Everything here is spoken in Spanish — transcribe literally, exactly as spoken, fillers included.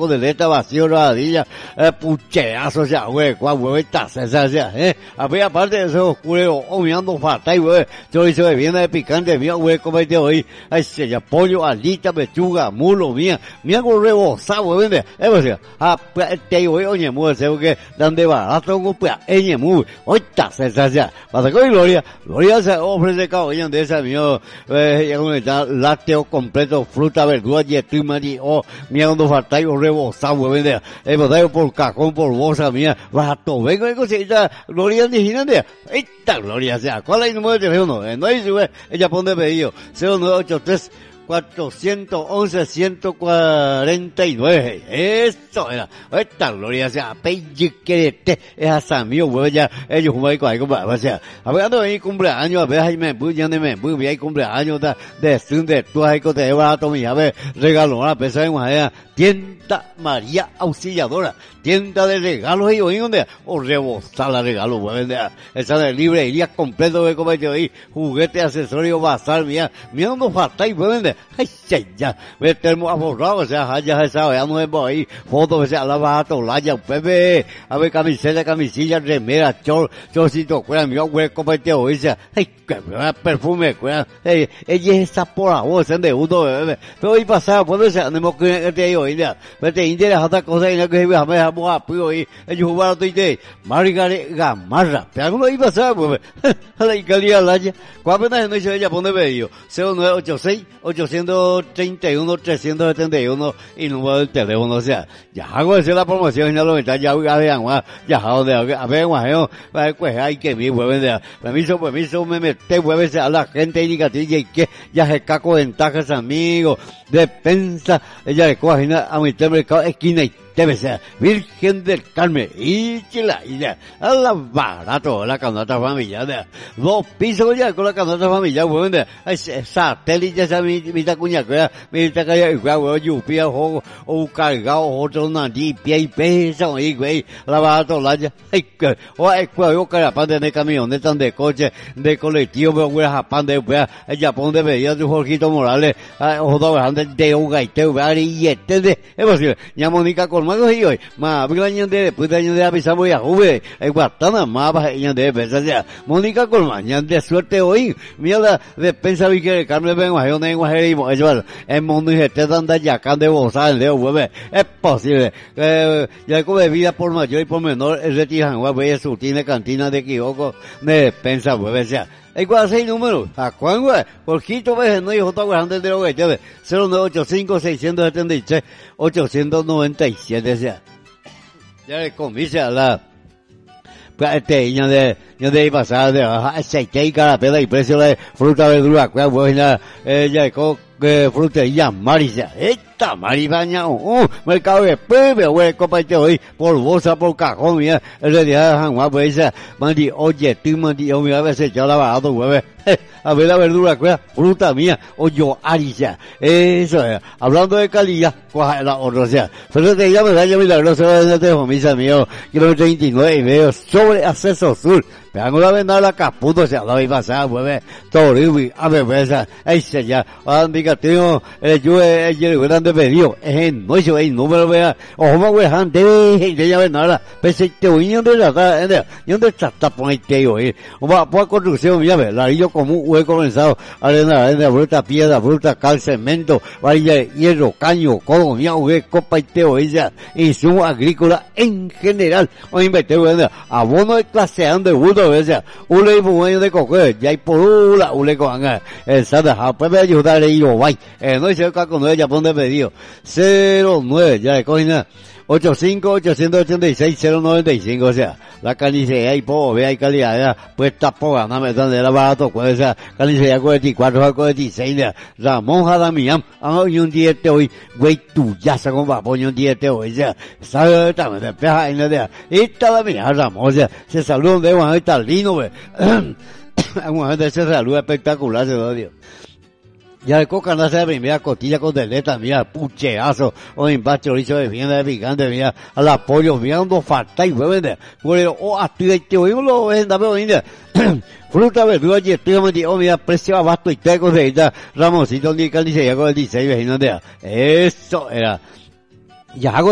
codeleta, vacío, rodilla, eh, pucheazo, o sea, güey, cuál güey, taza, o sea, eh. A ver, aparte de eso, oscuro, o mirando fatal, güey, yo hice de viene de picante, mía, güey, comete hoy, ay, se ya pollo, alita, pechuga, mulo, mía, mía, con rebozado, güey, vende, eh, pues, ah, pues, te digo, oye, muy, sé que, dan de barato, pues, eh, muy, hoy taza, o sea, para que hoy Gloria, Gloria se ofrece caballo de esa, mío, eh, ya con está lácteo completo, fruta, verdura, yetima, o, mía, cuando fatal, rebozado, güey, vende, eh, pues, por cajón, por bolsa, mía, rato, vengo, vengo, si esta, Gloria, diginante, esta Gloria, o sea, ¿cuál es el número de teléfono? Eh, no hay, güey, ella pone pedido, cero nueve ocho tres cuatrocientos once ciento cuarenta y nueve. Eso era. Esta Gloria, o sea, pelliquerete, es amigo, güey, ya, ellos juegan con algo más, o sea, hablando de mi cumpleaños, a ver, ahí me voy, ya no me voy, hay cumpleaños, de, de, de, tú, ahí, que te llevas a tu hija, a ver, regaló a pesar de una tienda María Auxiliadora, tienda de regalos y hoy, donde, o rebosar la regalo, güey, esa de librería completo de comercio ahí, juguete, accesorio, bazar, mía, mira, no falta y güey, ay, ya, me tenemos aforrado, o sea, ya se sabe, ya no es ahí, fotos, o sea, la baja, laya, pepe, a ver, camiseta, camisilla, remera, chor, chorcito, cuera, mira, güey, comercio hoy, o sea, ay, perfume, cuera, ella es esa por la voz, de uno, bebé, pero hoy pasaba, pues, o sea, tenemos que te digo, ya, vete, interesa otra cosa, y no que se vea, me dejamos a pío ahí, ellos jugaron todo y te, Margarita Gamarra, pero no iba a pasar, pues, a la Icalía Laya, cuando apenas no hizo ella, pone medio, cero nueve ocho seis, ochocientos treinta y uno, trescientos setenta y uno, y número del teléfono, o sea, ya hago esa la promoción, ya lo está, ya voy a ver, ya hago de, a ver, guajeo, pues, hay que mi hueven de, permiso, permiso, me mete hueves a la gente indicativa y que, ya se caco ventajas, amigos, defensa, ella le coge a mi mercado, esquina y debe ser Virgen del Carmen y chila y ya a la barato la canasta familiar dos pisos ya con la canasta familiar bueno satélite esa mi mi tacuña que mi tacuña igual yupia o o cargado otro nadie pie y peso y güey la barato la ya o es cuando cara pan de camioneta de coche de colectivo pero güey japan de ella pone veía de Jorgito Morales o dos grandes de un gaiteo y este de es posible ya Mónica Colmado y hoy más años de después de años de avisamos ya juve hay guatana más años de pensar ya Mónica Colmado de suerte hoy mira la despensa vi que Carmen vengo a un lenguaje y eso el mundo y este anda ya can de bozar de hueve es posible eh, ya como de vida por mayor y por menor el retiran güey su tiene cantina de equivoco de despensa hueve sea hay cuál seis números, ¿a cuán güey? Jorgito veces no dijo todo grande de lo que tiene, cero nueve ocho cinco, seiscientos setenta y tres, ochocientos noventa y siete, o sea, ya le convice a la, pues este, ya de, ya de pasar de aceite y carapela y precio de fruta, verdura, cuál güey, ya, eh, ya de co, que frutería Marisa, esta maribaña, uh, mercado de pepe, güey, comparte hoy, por bolsa, por cajón, mira, el de día de Juan, pues esa, mandi, oye, tú mandi, yo me a veces ya la barato, güey, a ver la verdura, güey, fruta mía, oye, arisa, eso es, hablando de calidad, coja la otra, o sea, frutería medalla milagrosa de teléfono, mis amigos, kilómetro veintinueve y medio, sobre acceso sur, pero la venda la caputo, se hablaba y pasaba, güey, todo ribi, a ver, esa, ese ya, amiga, tío, el yo, el yo, grande pedido, es no hizo el número, vea, o como güey, ante, de ya ver nada, pese te oí, donde la está, donde está, está por este, oye, o va, por construcción, ya ve, ladrillo común, güey, comenzado, arena, arena, bruta, piedra, bruta, cal, cemento, varilla, hierro, caño, codo, mía, güey, copa y teo, ella, insumo agrícola en general, o invertir, güey, abono de clase A de bulto, o sea, un ley muy de coque, ya hay por una, un ley con, el sada, pues me ayudar y yo, bye, eh, no hice el caco, no, ya pone pedido, cero nueve, ya de cogina, ocho cinco, ochocientos ochenta y seis, cero noventa y cinco, o sea, la carnicería y poco, vea, hay calidad, ya, pues está poca, no me dan de la barato, pues esa carnicería cuarenta y cuatro, cuarenta y seis, ya, Ramón Jadamián, ah, y un diete hoy, güey, tú ya se con papoño un diete hoy, ya, sabe, también, de peja, y no de, esta la mía, Ramón, o sea, se saludan de Juan, está lindo, güey, Juan, gente se saluda espectacular, se lo digo. Ya de coca no se primera costilla con deleta, mira, pucheazo, o en bate chorizo de vianda de picante, mira, al apoyo, mira, no falta y hueven, bueno, o hasta de que oímos lo ven, dame oír, fruta, verdura, y estoy oh, mira, precio abasto y teco de esta, Ramoncito, ni carnicería con el diseño, imagínate, eso era, ya hago